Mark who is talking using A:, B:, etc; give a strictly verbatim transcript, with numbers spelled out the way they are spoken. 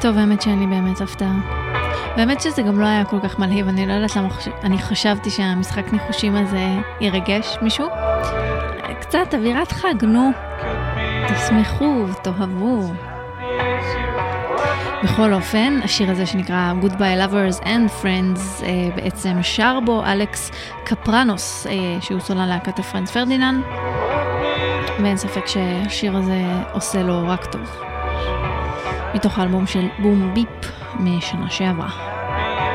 A: טוב, האמת שאין לי באמת הפתעה. באמת שזה גם לא היה כל כך מלהיב, אני לא יודעת למה חושב... אני חשבתי שהמשחק ניחושים הזה ירגש מישהו. קצת אווירת חג, נו. תשמחו, תאהבו. בכל אופן, השיר הזה שנקרא Goodbye Lovers and Friends, בעצם שר בו אלכס קפרנוס, שהוא סולן להקת הפרנץ פרדיננד. ואין ספק שהשיר הזה עושה לו רק טוב. מתוך האלבום של בום ביפ משנה שעברה.